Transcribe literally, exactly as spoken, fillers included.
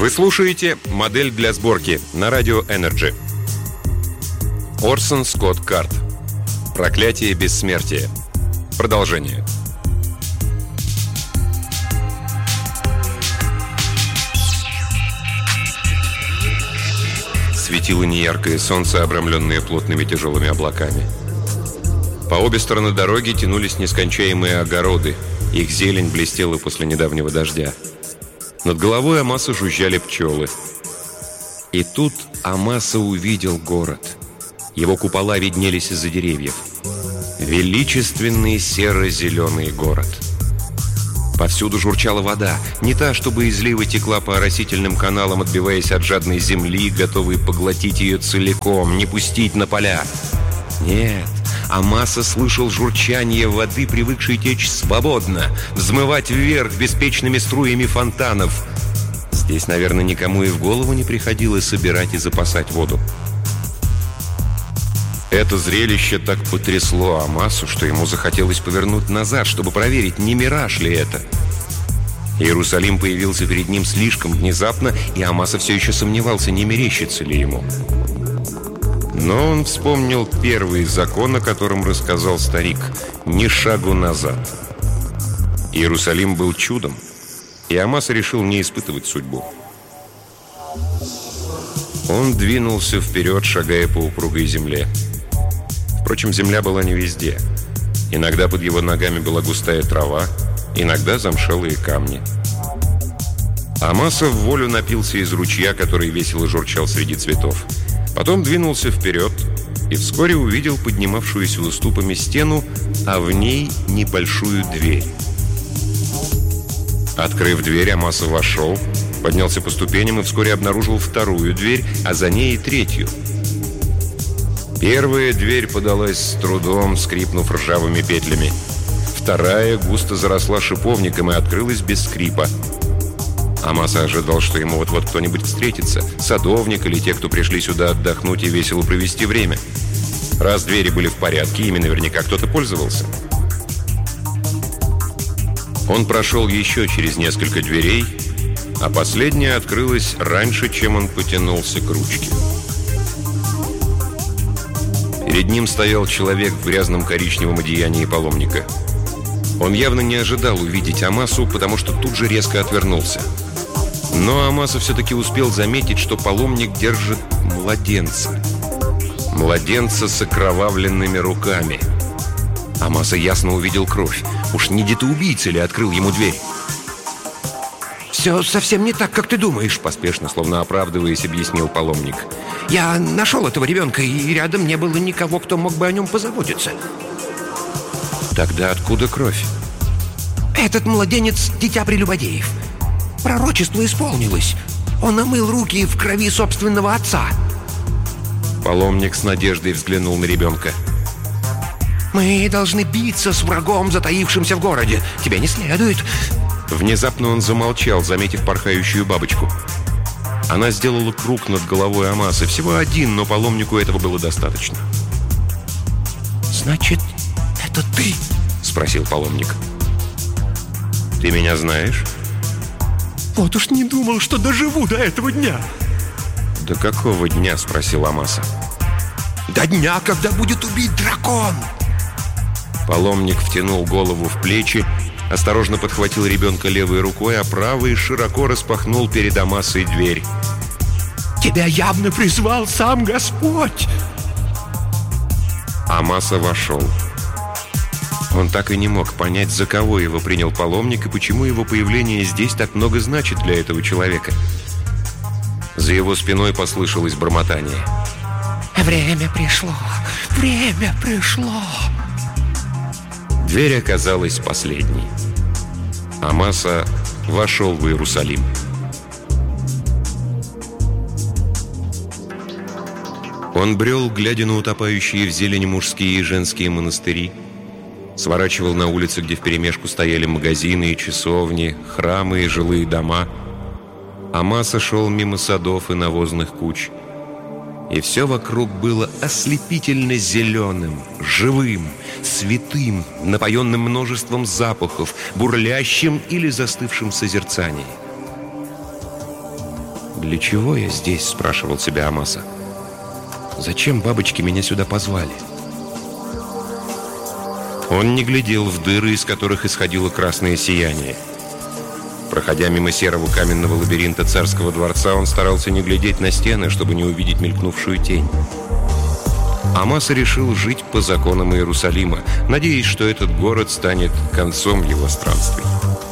Вы слушаете «Модель для сборки» на радио Energy. Орсон Скотт Кард. «Проклятие бессмертия». Продолжение. Светило неяркое солнце, обрамленное плотными тяжелыми облаками. По обе стороны дороги тянулись нескончаемые огороды. Их зелень блестела после недавнего дождя. Над головой Амаса жужжали пчелы. И тут Амаса увидел город. Его купола виднелись из-за деревьев. Величественный серо-зеленый город. Повсюду журчала вода. Не та, чтобы излива текла по оросительным каналам, отбиваясь от жадной земли, готовой поглотить ее целиком, не пустить на поля. Нет, Амаса слышал журчание воды, привыкшей течь свободно, взмывать вверх беспечными струями фонтанов. Здесь, наверное, никому и в голову не приходилось собирать и запасать воду. Это зрелище так потрясло Амасу, что ему захотелось повернуть назад, чтобы проверить, не мираж ли это. Иерусалим появился перед ним слишком внезапно, и Амаса все еще сомневался, не мерещится ли ему. Но он вспомнил первый закон, о котором рассказал старик: «Ни шагу назад». Иерусалим был чудом, и Амаса решил не испытывать судьбу. Он двинулся вперед, шагая по упругой земле. Впрочем, земля была не везде. Иногда под его ногами была густая трава, иногда замшелые камни. Амаса вволю напился из ручья, который весело журчал среди цветов. Потом двинулся вперед и вскоре увидел поднимавшуюся уступами стену, а в ней небольшую дверь. Открыв дверь, Амаса вошел, поднялся по ступеням и вскоре обнаружил вторую дверь, а за ней и третью. Первая дверь подалась с трудом, скрипнув ржавыми петлями. Вторая густо заросла шиповником и открылась без скрипа. Амаса ожидал, что ему вот-вот кто-нибудь встретится, садовник или те, кто пришли сюда отдохнуть и весело провести время. Раз двери были в порядке, ими наверняка кто-то пользовался. Он прошел еще через несколько дверей, а последняя открылась раньше, чем он потянулся к ручке. Перед ним стоял человек в грязном коричневом одеянии паломника. Он явно не ожидал увидеть Амасу, потому что тут же резко отвернулся. Но Амаса все-таки успел заметить, что паломник держит младенца. Младенца с окровавленными руками. Амаса ясно увидел кровь. Уж не детоубийца ли открыл ему дверь? «Все совсем не так, как ты думаешь», — поспешно, словно оправдываясь, объяснил паломник. «Я нашел этого ребенка, и рядом не было никого, кто мог бы о нем позаботиться». «Тогда откуда кровь?» «Этот младенец — дитя прелюбодеев. Пророчество исполнилось. Он омыл руки в крови собственного отца». Паломник с надеждой взглянул на ребенка. «Мы должны биться с врагом, затаившимся в городе. Тебе не следует...» Внезапно он замолчал, заметив порхающую бабочку. Она сделала круг над головой Амасы. Всего один, но паломнику этого было достаточно. «Значит, это ты?» — спросил паломник. «Ты меня знаешь?» «Вот уж не думал, что доживу до этого дня». «До какого дня?» — спросил Амаса. «До дня, когда будет убит дракон». Паломник втянул голову в плечи, осторожно подхватил ребенка левой рукой, а правой широко распахнул перед Амасой дверь. «Тебя явно призвал сам Господь!» Амаса вошел. Он так и не мог понять, за кого его принял паломник и почему его появление здесь так много значит для этого человека. За его спиной послышалось бормотание. «Время пришло! Время пришло!» Дверь оказалась последней. Амаса вошел в Иерусалим. Он брел, глядя на утопающие в зелени мужские и женские монастыри, сворачивал на улицы, где вперемешку стояли магазины и часовни, храмы и жилые дома. Амаса шел мимо садов и навозных куч. И все вокруг было ослепительно зеленым, живым, святым, напоенным множеством запахов, бурлящим или застывшим в созерцании. «Для чего я здесь?» — спрашивал себя Амаса. «Зачем бабочки меня сюда позвали?» Он не глядел в дыры, из которых исходило красное сияние. Проходя мимо серого каменного лабиринта царского дворца, он старался не глядеть на стены, чтобы не увидеть мелькнувшую тень. Амаса решил жить по законам Иерусалима, надеясь, что этот город станет концом его странствий.